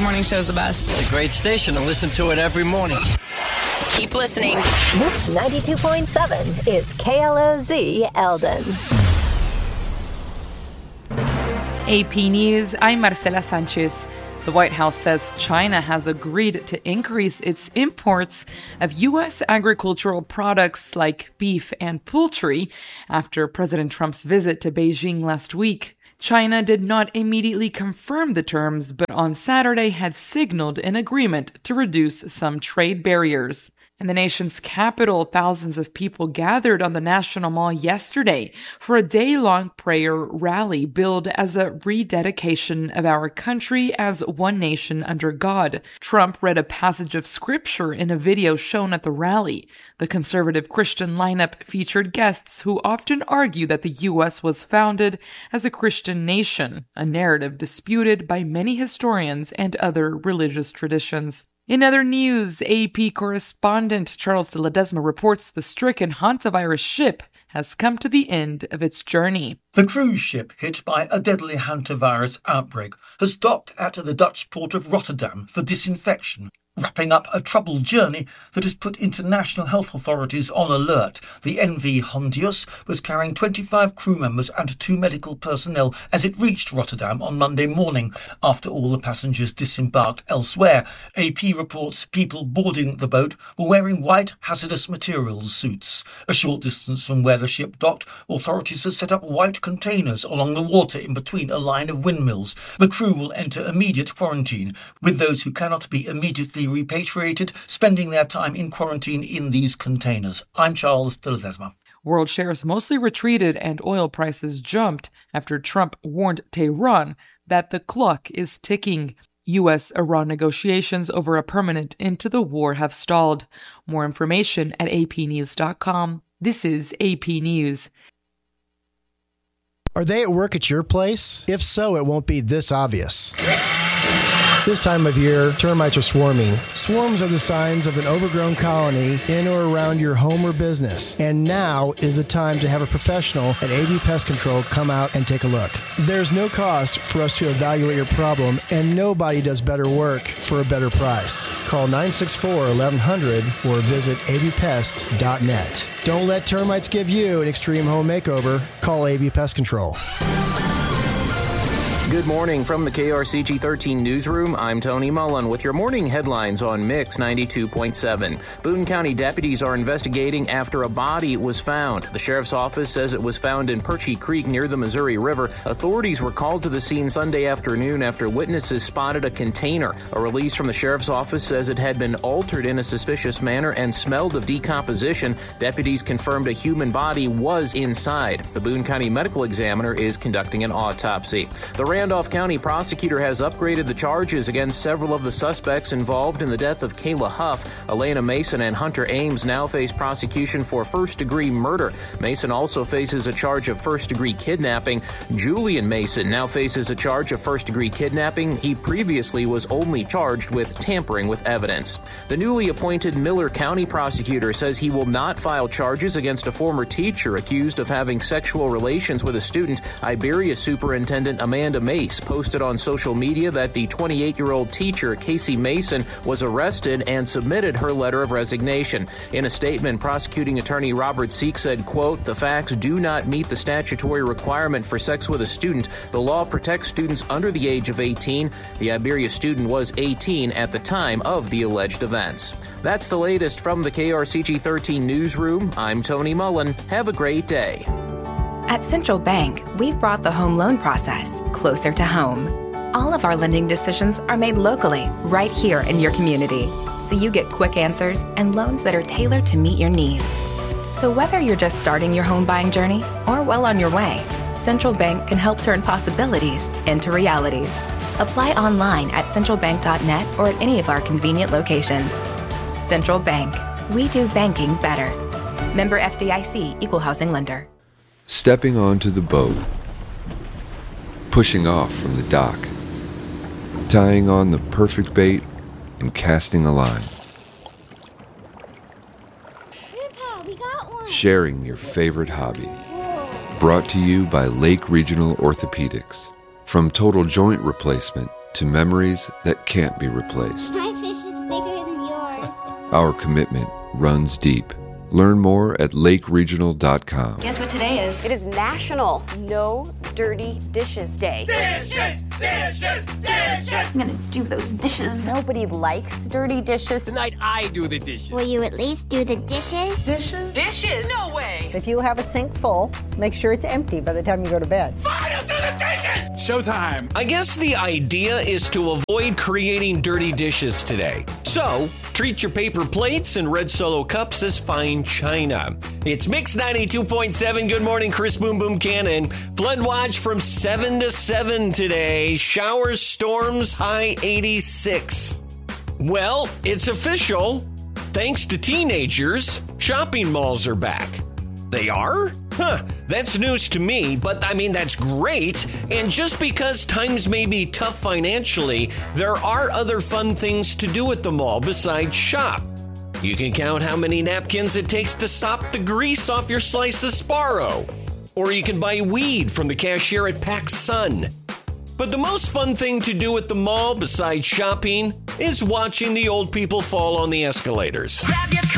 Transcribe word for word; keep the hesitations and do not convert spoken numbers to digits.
morning show is the best. It's a great station. I listen to it every morning. Keep listening. Mix ninety-two point seven is K L O Z Eldon. A P News, I'm Marcela Sanchez. The White House says China has agreed to increase its imports of U S agricultural products like beef and poultry after President Trump's visit to Beijing last week. China did not immediately confirm the terms, but on Saturday had signaled an agreement to reduce some trade barriers. In the nation's capital, thousands of people gathered on the National Mall yesterday for a day-long prayer rally billed as a rededication of our country as one nation under God. Trump read a passage of scripture in a video shown at the rally. The conservative Christian lineup featured guests who often argue that the U S was founded as a Christian nation, a narrative disputed by many historians and other religious traditions. In other news, A P correspondent Charles de Ledesma reports the stricken hantavirus ship has come to the end of its journey. The cruise ship hit by a deadly hantavirus outbreak has docked at the Dutch port of Rotterdam for disinfection, wrapping up a troubled journey that has put international health authorities on alert. The N V Hondius was carrying twenty-five crew members and two medical personnel as it reached Rotterdam on Monday morning after all the passengers disembarked elsewhere. A P reports people boarding the boat were wearing white hazardous materials suits. A short distance from where the ship docked, authorities have set up white containers along the water in between a line of windmills. The crew will enter immediate quarantine, with those who cannot be immediately repatriated spending their time in quarantine in these containers. I'm Charles de Ledesma. World shares mostly retreated and oil prices jumped after Trump warned Tehran that the clock is ticking. U S-Iran negotiations over a permanent end to the war have stalled. More information at A P news dot com. This is A P News. Are they at work at your place? If so, it won't be this obvious. This time of year, termites are swarming. Swarms are the signs of an overgrown colony in or around your home or business. And now is the time to have a professional at A V Pest Control come out and take a look. There's no cost for us to evaluate your problem, and nobody does better work for a better price. Call nine six four, eleven hundred or visit a v pest dot net. Don't let termites give you an extreme home makeover. Call A V Pest Control. Good morning from the K R C G thirteen newsroom. I'm Tony Mullen with your morning headlines on Mix ninety-two point seven. Boone County deputies are investigating after a body was found. The sheriff's office says it was found in Perchie Creek near the Missouri River. Authorities were called to the scene Sunday afternoon after witnesses spotted a container. A release from the sheriff's office says it had been altered in a suspicious manner and smelled of decomposition. Deputies confirmed a human body was inside. The Boone County medical examiner is conducting an autopsy. The Randolph County prosecutor has upgraded the charges against several of the suspects involved in the death of Kayla Huff. Elena Mason and Hunter Ames now face prosecution for first-degree murder. Mason also faces a charge of first-degree kidnapping. Julian Mason now faces a charge of first-degree kidnapping. He previously was only charged with tampering with evidence. The newly appointed Miller County prosecutor says he will not file charges against a former teacher accused of having sexual relations with a student. Iberia Superintendent Amanda Mace posted on social media that the twenty-eight-year-old teacher, Casey Mason, was arrested and submitted her letter of resignation. In a statement, prosecuting attorney Robert Seek said, quote, "The facts do not meet the statutory requirement for sex with a student. The law protects students under the age of eighteen. The Iberia student was eighteen at the time of the alleged events." That's the latest from the K R C G thirteen newsroom. I'm Tony Mullen. Have a great day. At Central Bank, we've brought the home loan process closer to home. All of our lending decisions are made locally, right here in your community, so you get quick answers and loans that are tailored to meet your needs. So whether you're just starting your home buying journey or well on your way, Central Bank can help turn possibilities into realities. Apply online at central bank dot net or at any of our convenient locations. Central Bank. We do banking better. Member F D I C, Equal Housing Lender. Stepping onto the boat, pushing off from the dock, tying on the perfect bait, and casting a line. Grandpa, we got one. Sharing your favorite hobby. Brought to you by Lake Regional Orthopedics. From total joint replacement to memories that can't be replaced. My fish is bigger than yours. Our commitment runs deep. Learn more at lake regional dot com. Guess what today is? It is National No Dirty Dishes Day. Dishes! Dishes! Dishes! I'm gonna do those dishes. Nobody likes dirty dishes. Tonight I do the dishes. Will you at least do the dishes? Dishes? Dishes? No way! If you have a sink full, make sure it's empty by the time you go to bed. Fine, I'll do the dishes! Showtime! I guess the idea is to avoid creating dirty dishes today. So, treat your paper plates and red Solo cups as fine china. It's Mix ninety-two point seven. Good morning, Chris Boom Boom Cannon. Flood watch from seven to seven today. Showers, storms, high eighty-six. Well, it's official. Thanks to teenagers, shopping malls are back. They are? Huh, that's news to me, but I mean, that's great. And just because times may be tough financially, there are other fun things to do at the mall besides shop. You can count how many napkins it takes to sop the grease off your slice of Sparrow. Or you can buy weed from the cashier at PacSun. But the most fun thing to do at the mall besides shopping is watching the old people fall on the escalators.